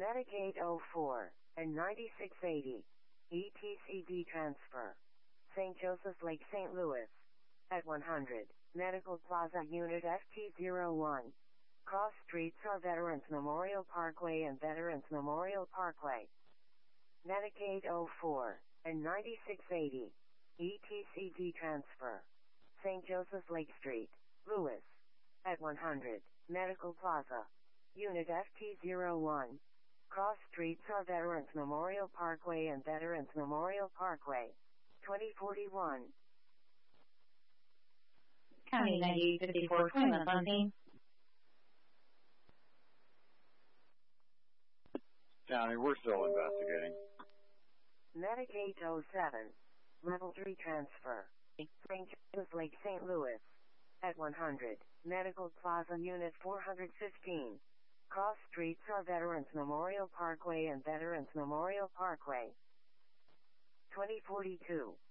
Medicaid 04 and 9680. ETCD transfer. St. Joseph Lake, St. Louis. At 100. Medical Plaza Unit FT01. Cross streets are Veterans Memorial Parkway and Veterans Memorial Parkway. Medicaid 04 and 9680. ETCD transfer. St. Joseph Lake Street, Louis. At 100. Medical Plaza. Unit FT01. Cross streets are Veterans Memorial Parkway and Veterans Memorial Parkway. 2041. County 9054, Plymouth on scene. County, we're still investigating. Medicaid 07. Level 3 transfer. St. Joseph Lake, St. Louis. At 100. Medical Plaza Unit 415. Cross streets are Veterans Memorial Parkway and Veterans Memorial Parkway. 2042.